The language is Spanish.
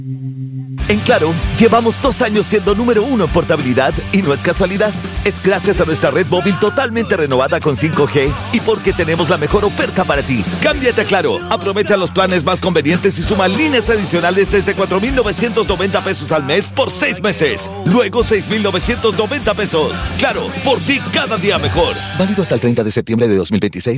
En Claro, llevamos 2 años siendo número 1 en portabilidad y no es casualidad. Es gracias a nuestra red móvil totalmente renovada con 5G y porque tenemos la mejor oferta para ti. Cámbiate a Claro, aprovecha los planes más convenientes y suma líneas adicionales desde 4,990 pesos al mes por 6 meses. Luego 6,990 pesos. Claro, por ti cada día mejor. Válido hasta el 30 de septiembre de 2026.